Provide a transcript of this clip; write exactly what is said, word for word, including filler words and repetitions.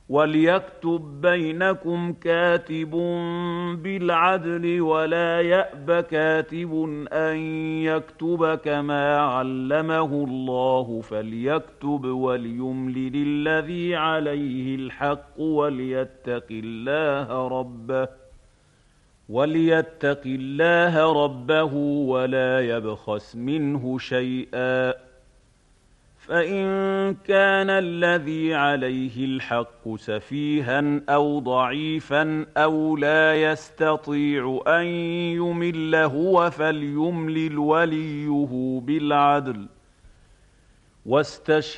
وَلْيَكْتُب بَّيْنَكُمْ كَاتِبٌ بِالْعَدْلِ وَلَا يَأْبَ كَاتِبٌ أَن يَكْتُبَ كَمَا عَلَّمَهُ اللَّهُ فَلْيَكْتُبْ وَلْيُمْلِلِ الَّذِي عَلَيْهِ الْحَقُّ وَلْيَتَّقِ اللَّهَ رَبَّهُ وَلْيَتَّقِ اللَّهَ رَبَّهُ وَلَا يَبْخَسْ مِنْهُ شَيْئًا، فَإِن كَانَ الَّذِي عَلَيْهِ الْحَقُّ سَفِيهًا أَوْ ضَعِيفًا أَوْ لَا يَسْتَطِيعُ أَن يُمِلَّ هُوَ فَلْيُمْلِلْ وَلِيُّهُ بِالْعَدْلِ،